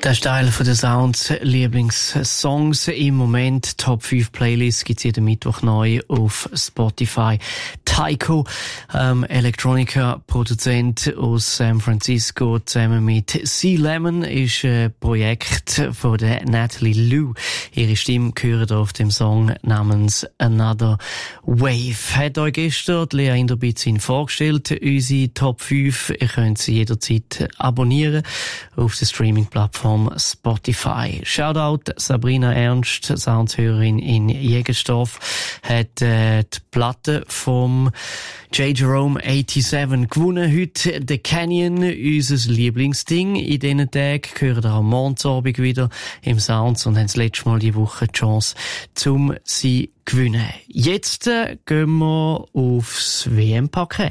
Das ist Teil von der Sounds Lieblingssongs. Im Moment Top 5 Playlist gibt's jeden Mittwoch neu auf Spotify. Tycho, Electronica-Produzent aus San Francisco, zusammen mit Sea Lemon, ist ein Projekt von der Natalie Lou. Ihre Stimme gehört auf dem Song namens Another Wave. Hat euch gestern Lea Inderbizin vorgestellt, unsere Top 5. Ihr könnt sie jederzeit abonnieren auf der Streaming-Plattform Spotify. Shoutout Sabrina Ernst, Soundhörerin in Jägersdorf, hat die Platte vom J. Jerome 87 gewonnen. Heute The Canyon, unser Lieblingsding. In diesen Tagen gehören auch am Mondsabend wieder im Sounds und haben das letzte Mal die Woche die Chance, sie gewinnen. Jetzt gehen wir aufs WM-Paket.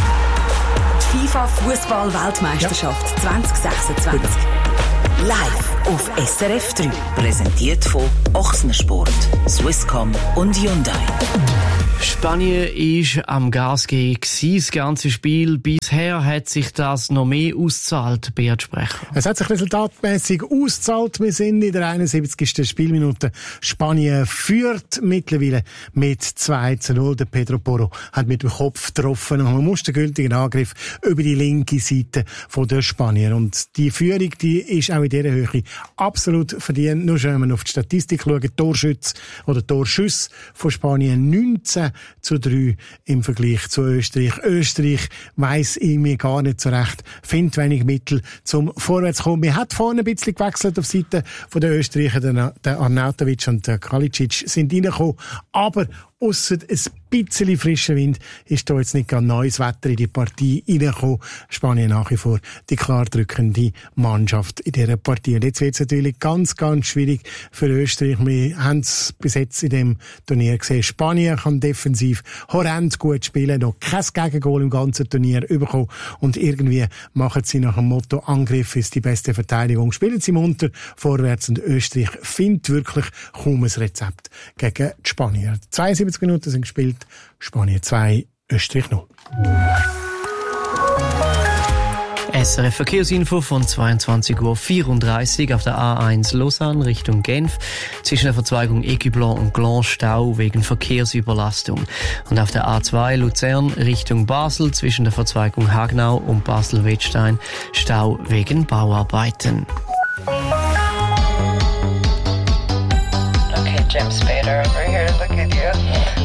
Die FIFA-Fußball-Weltmeisterschaft 2026. Live auf SRF 3. Präsentiert von Ochsner Sport, Swisscom und Hyundai. Spanien ist am Gas geben, das ganze Spiel. Bisher hat sich das noch mehr ausgezahlt, Beat Sprecher. Es hat sich resultatmäßig ausgezahlt. Wir sind in der 71. Spielminute. Spanien führt mittlerweile mit 2:0. Der Pedro Porro hat mit dem Kopf getroffen und man muss den gültigen Angriff über die linke Seite der Spanier. Und die Führung, die ist auch in dieser Höhe absolut verdient. Nur schon, wenn man auf die Statistik schaut, Torschüsse von Spanien 19:3 im Vergleich zu Österreich. Österreich weiss ich mir gar nicht so recht, findet wenig Mittel zum Vorwärtskommen. Wir hat vorne ein bisschen gewechselt auf Seite der Österreicher, der Arnautovic und der Kalicic sind reingekommen, aber ausser ein bisschen frischer Wind ist da jetzt nicht ganz neues Wetter in die Partie reingekommen. Spanien nach wie vor die klar drückende Mannschaft in dieser Partie. Und jetzt wird es natürlich ganz, ganz schwierig für Österreich. Wir haben es bis jetzt in dem Turnier gesehen. Spanien kann defensiv horrend gut spielen, noch kein Gegengol im ganzen Turnier bekommen. Und irgendwie machen sie nach dem Motto Angriff ist die beste Verteidigung. Spielen sie munter vorwärts und Österreich findet wirklich kaum ein Rezept gegen die Spanier. 72 Minuten sind gespielt. Spanien 2, Österreich 0. SRF Verkehrsinfo von 22:34 Uhr auf der A1 Lausanne Richtung Genf. Zwischen der Verzweigung Ecublon und Gland Stau wegen Verkehrsüberlastung. Und auf der A2 Luzern Richtung Basel zwischen der Verzweigung Hagnau und Basel-Wettstein Stau wegen Bauarbeiten. Okay, Jim Spader over here, look at you.